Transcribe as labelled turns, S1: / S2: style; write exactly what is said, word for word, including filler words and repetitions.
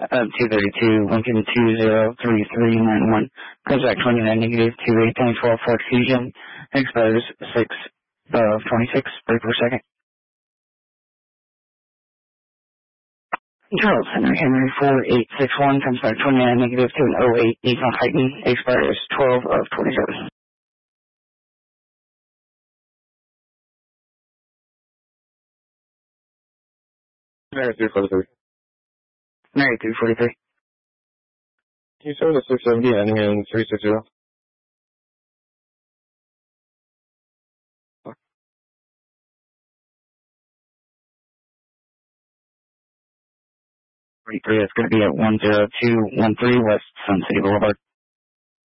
S1: Uh, two thirty-two, Lincoln two zero three three nine one. Comes back twenty-nine negative two eight nine twelve Ford Fusion. Expires six of twenty-six, thirty per second. Charles Henry Henry four eight six one comes back twenty-nine negative to an oh eight Nissan Titan. Expires twelve of twenty-seven.
S2: Mary three forty-three.
S1: Mary three forty-three.
S2: Can you start the six seventy ending in three sixty?
S1: forty-three, it's going to be at one zero two one three West Sun City Boulevard.